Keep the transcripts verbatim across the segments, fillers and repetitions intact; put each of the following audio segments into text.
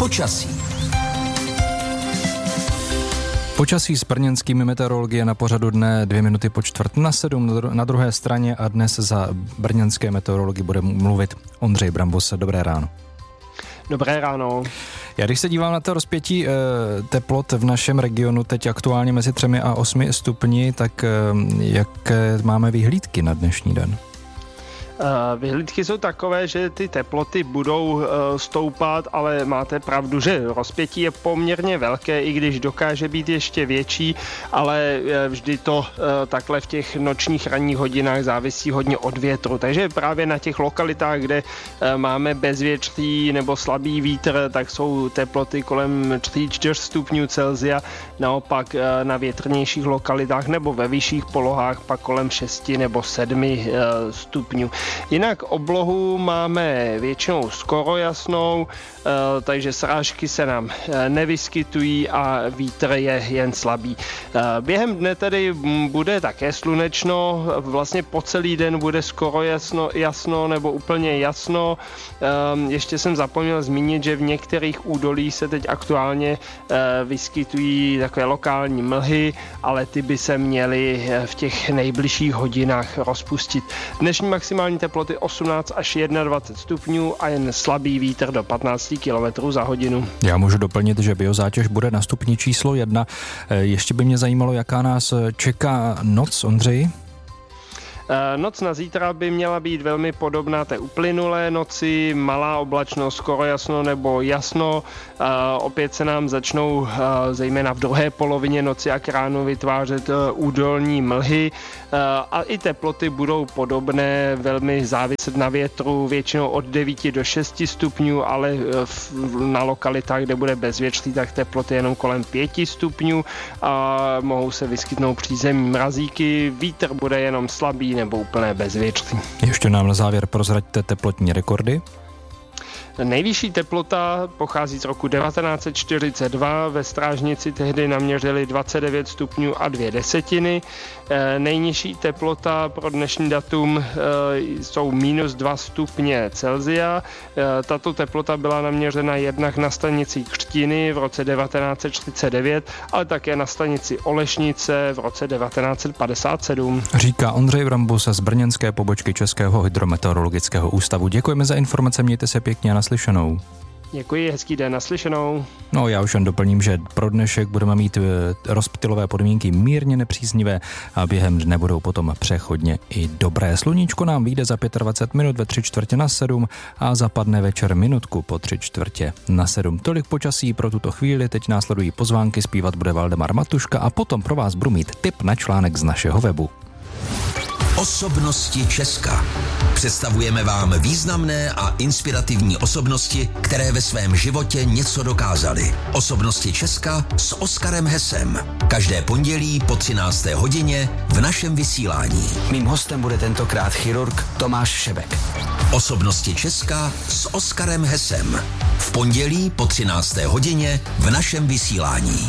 Počasí. Počasí s brněnskými meteorology je na pořadu dne dvě minuty po čtvrt na sedm na druhé straně a dnes za brněnské meteorology bude mluvit Ondřej Brambus. Dobré ráno. Dobré ráno. Já když se dívám na to rozpětí e, teplot v našem regionu teď aktuálně mezi třemi a osmi stupni, tak e, jaké máme vyhlídky na dnešní den? Vyhlídky jsou takové, že ty teploty budou stoupat, ale máte pravdu, že rozpětí je poměrně velké, i když dokáže být ještě větší, ale vždy to takhle v těch nočních ranních hodinách závisí hodně od větru. Takže právě na těch lokalitách, kde máme bezvětří nebo slabý vítr, tak jsou teploty kolem tři až čtyři stupňů Celsia, naopak na větrnějších lokalitách nebo ve vyšších polohách pak kolem šest nebo sedm stupňů. Jinak oblohu máme většinou skoro jasnou, takže srážky se nám nevyskytují a vítr je jen slabý. Během dne tedy bude také slunečno, vlastně po celý den bude skoro jasno, jasno nebo úplně jasno. Ještě jsem zapomněl zmínit, že v některých údolích se teď aktuálně vyskytují takové lokální mlhy, ale ty by se měly v těch nejbližších hodinách rozpustit. Dnešní maximální teploty osmnáct až dvacet jedna stupňů a jen slabý vítr do patnáct kilometrů za hodinu. Já můžu doplnit, že biozátěž bude na stupni číslo jedna. Ještě by mě zajímalo, jaká nás čeká noc, Ondřej? Noc na zítra by měla být velmi podobná té uplynulé noci, malá oblačnost, skoro jasno nebo jasno. Opět se nám začnou zejména v druhé polovině noci a k ránu vytvářet údolní mlhy a i teploty budou podobné, velmi záviset na větru, většinou od devět do šesti stupňů, ale na lokalitách, kde bude bezvětří, tak teploty jenom kolem pěti stupňů a mohou se vyskytnout přízemní mrazíky, vítr bude jenom slabý nebo úplné bezvětří. Ještě nám na závěr prozraďte teplotní rekordy. Nejvyšší teplota pochází z roku devatenáct set čtyřicet dva, ve Strážnici tehdy naměřili dvacet devět stupňů a dvě desetiny. Nejnižší teplota pro dnešní datum jsou minus dva stupně Celsia. Tato teplota byla naměřena jednak na stanici Křtiny v roce devatenáct set čtyřicet devět, ale také na stanici Olešnice v roce devatenáct set padesát sedm. Říká Ondřej Brambus z brněnské pobočky Českého hydrometeorologického ústavu. Děkujeme za informace, mějte se pěkně a naslyšenou. Děkuji, hezký den, naslyšenou. No já už jen doplním, že pro dnešek budeme mít rozptylové podmínky mírně nepříznivé a během dne budou potom přechodně i dobré. Sluníčko nám vyjde za dvacet pět minut ve tři čtvrtě na sedm a zapadne večer minutku po tři čtvrtě na sedm. Tolik počasí pro tuto chvíli, teď následují pozvánky, zpívat bude Valdemar Matuška a potom pro vás budu mít tip na článek z našeho webu. Osobnosti Česka. Představujeme vám významné a inspirativní osobnosti, které ve svém životě něco dokázaly. Osobnosti Česka s Oskarem Hesem. Každé pondělí po třinácté hodině v našem vysílání. Mým hostem bude tentokrát chirurg Tomáš Šebek. Osobnosti Česka s Oskarem Hesem. V pondělí po třinácté hodině v našem vysílání.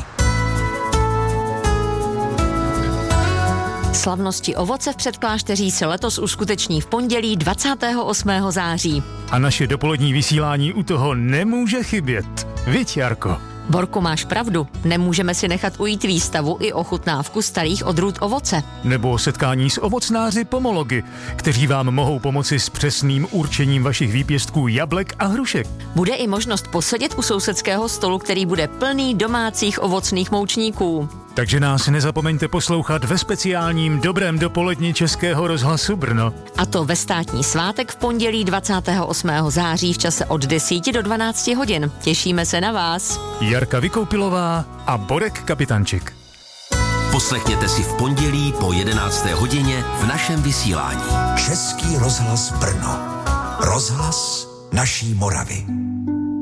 Slavnosti ovoce v Předklášteří se letos uskuteční v pondělí dvacátého osmého září. A naše dopolední vysílání u toho nemůže chybět. Viď, Jarko? Borku, máš pravdu. Nemůžeme si nechat ujít výstavu i ochutnávku starých odrůd ovoce. Nebo setkání s ovocnáři pomology, kteří vám mohou pomoci s přesným určením vašich výpěstků jablek a hrušek. Bude i možnost posedět u sousedského stolu, který bude plný domácích ovocných moučníků. Takže nás nezapomeňte poslouchat ve speciálním Dobrém dopoledni Českého rozhlasu Brno. A to ve státní svátek v pondělí dvacátého osmého září v čase od deseti do dvanácti hodin. Těšíme se na vás. Jarka Vykoupilová a Borek Kapitančik. Poslechněte si v pondělí po jedenácté hodině v našem vysílání. Český rozhlas Brno. Rozhlas naší Moravy.